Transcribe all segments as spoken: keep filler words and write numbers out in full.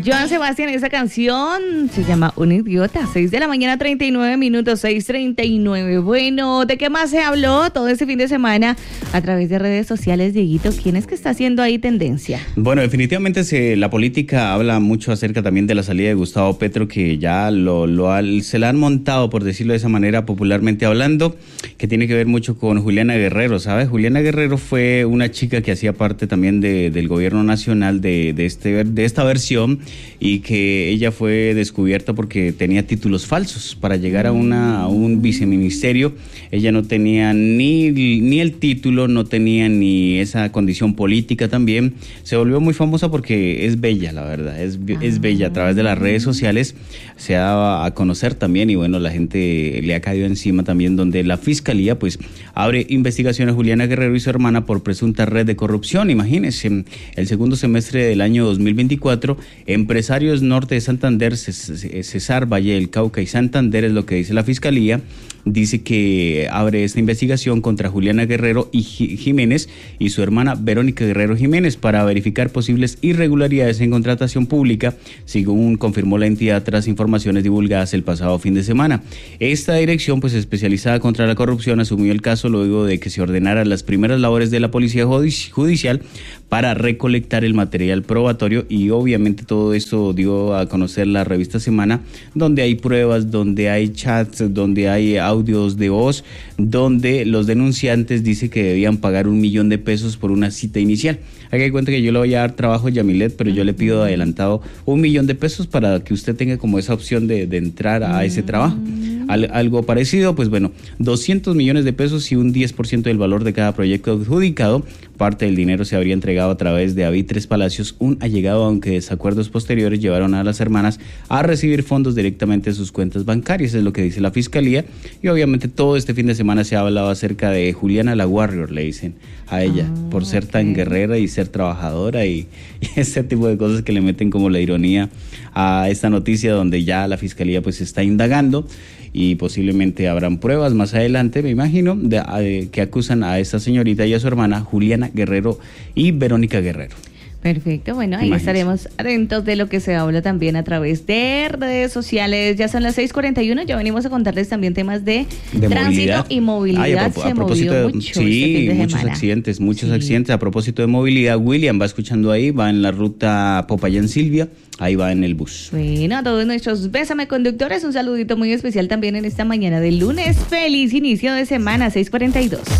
Joan Sebastián, esa canción se llama Un Idiota. seis de la mañana, treinta y nueve minutos, seis treinta y nueve. Bueno, ¿de qué más se habló todo este fin de semana a través de redes sociales, Dieguito? ¿Quién es que está haciendo ahí tendencia? Bueno, definitivamente se, la política habla mucho acerca también de la salida de Gustavo Petro, que ya lo, lo se la han montado, por decirlo de esa manera, popularmente hablando, que tiene que ver mucho con Juliana Guerrero, ¿sabes? Juliana Guerrero fue una chica que hacía parte también de, del gobierno nacional de, de, este, de esta versión, y que ella fue descubierta porque tenía títulos falsos para llegar a, una, a un viceministerio. Ella no tenía ni, ni el título, no tenía ni esa condición política también. Se volvió muy famosa porque es bella, la verdad, es, es bella. A través de las redes sociales se ha dado a conocer también, y bueno, la gente le ha caído encima también, donde la fiscalía pues abre investigación a Juliana Guerrero y su hermana por presunta red de corrupción. Imagínense, el segundo semestre del año dos mil veinticuatro, empresarios norte de Santander, Cesar, Valle del Cauca y Santander, es lo que dice la fiscalía, dice que abre esta investigación contra Juliana Guerrero y Jiménez y su hermana Verónica Guerrero Jiménez para verificar posibles irregularidades en contratación pública, según confirmó la entidad tras informaciones divulgadas el pasado fin de semana. Esta dirección, pues especializada contra la corrupción, asumió el caso luego de que se ordenaran las primeras labores de la policía judicial para recolectar el material probatorio, y obviamente todo esto dio a conocer la revista Semana, donde hay pruebas, donde hay chats, donde hay audios de voz, donde los denunciantes dicen que debían pagar un millón de pesos por una cita inicial. Hay que dar cuenta que yo le voy a dar trabajo a Yamilet, pero yo le pido adelantado un millón de pesos para que usted tenga como esa opción de, de entrar a ese trabajo. Al, algo parecido, pues bueno, doscientos millones de pesos y un diez por ciento del valor de cada proyecto adjudicado. Parte del dinero se habría entregado a través de David Tres Palacios, un allegado, aunque desacuerdos posteriores llevaron a las hermanas a recibir fondos directamente en sus cuentas bancarias, es lo que dice la fiscalía. Y obviamente todo este fin de semana se ha hablado acerca de Juliana la Warrior, le dicen a ella, ah, por ser okay. tan guerrera y ser trabajadora y, y ese tipo de cosas que le meten como la ironía a esta noticia, donde ya la fiscalía pues está indagando y posiblemente habrán pruebas más adelante, me imagino, de, de, que acusan a esta señorita y a su hermana Juliana Guerrero y Verónica Guerrero. Perfecto, bueno, ahí Imagínese. Estaremos atentos de lo que se habla también a través de redes sociales. Ya son las seis cuarenta y uno, ya venimos a contarles también temas de, de tránsito movilidad. y movilidad. Ay, a, pro, a propósito de, mucho sí, este muchos semana. accidentes, muchos sí. accidentes. A propósito de movilidad, William va escuchando ahí, va en la ruta Popayán Silvia, ahí va en el bus. Bueno, a todos nuestros Bésame conductores, un saludito muy especial también en esta mañana del lunes. Feliz inicio de semana, seis cuarenta y dos.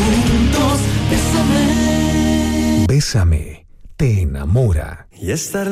Juntos, bésame. Bésame. Te enamora. Y estar